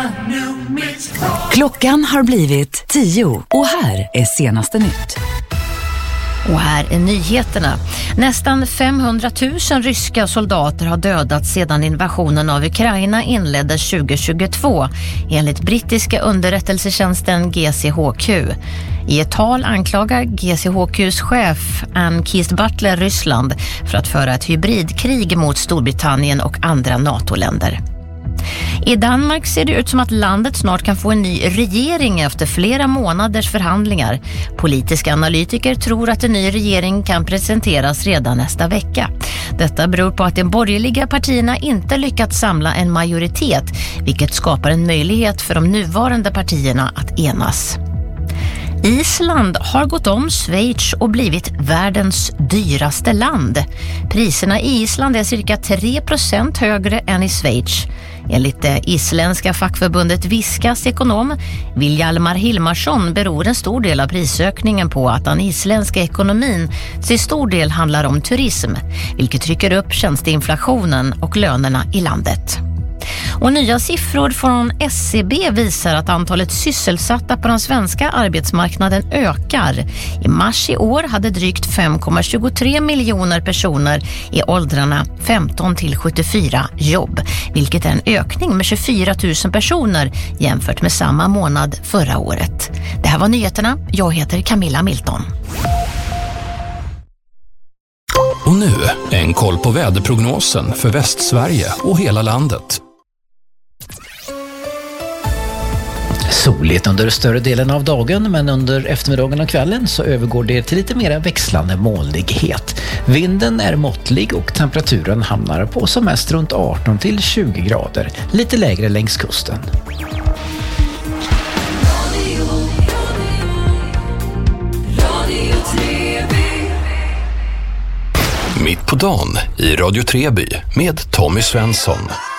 Klockan har blivit 10 och här är senaste nytt. Och här är nyheterna. Nästan 500 000 ryska soldater har dödats sedan invasionen av Ukraina inleddes 2022, enligt brittiska underrättelsetjänsten GCHQ. I ett tal anklagar GCHQs chef Ann Keith Butler Ryssland för att föra ett hybridkrig mot Storbritannien och andra NATO-länder. I Danmark ser det ut som att landet snart kan få en ny regering efter flera månaders förhandlingar. Politiska analytiker tror att en ny regering kan presenteras redan nästa vecka. Detta beror på att de borgerliga partierna inte lyckats samla en majoritet, vilket skapar en möjlighet för de nuvarande partierna att enas. Island har gått om Schweiz och blivit världens dyraste land. Priserna i Island är cirka 3% högre än i Schweiz. Enligt det isländska fackförbundet Viskas ekonom Vilhjalmar Hilmarsson beror en stor del av prisökningen på att den isländska ekonomin till stor del handlar om turism, vilket trycker upp tjänsteinflationen och lönerna i landet. Och nya siffror från SCB visar att antalet sysselsatta på den svenska arbetsmarknaden ökar. I mars i år hade drygt 5,23 miljoner personer i åldrarna 15 till 74 jobb, vilket är en ökning med 24 000 personer jämfört med samma månad förra året. Det här var nyheterna. Jag heter Camilla Milton. Och nu en koll på väderprognosen för Västsverige och hela landet. Soligt under större delen av dagen, men under eftermiddagen och kvällen så övergår det till lite mer växlande molnighet. Vinden är måttlig och temperaturen hamnar på som mest runt 18 till 20 grader, lite lägre längs kusten. Mitt på dagen i Radio Treby med Tommy Svensson.